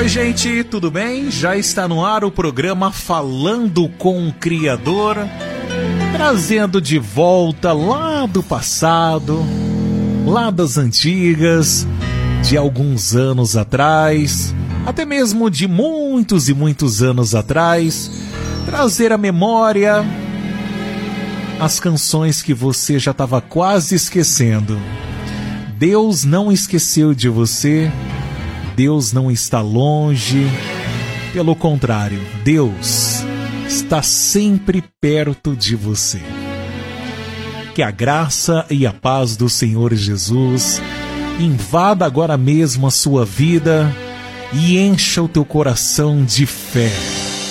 Oi, gente, tudo bem? Já está no ar o programa Falando com o Criador, trazendo de volta lá do passado, lá das antigas, de alguns anos atrás, até mesmo de muitos e muitos anos atrás, trazer à memória as canções que você já estava quase esquecendo. Deus não esqueceu de você, Deus não está longe, pelo contrário, Deus está sempre perto de você. Que a graça e a paz do Senhor Jesus invada agora mesmo a sua vida e encha o teu coração de fé.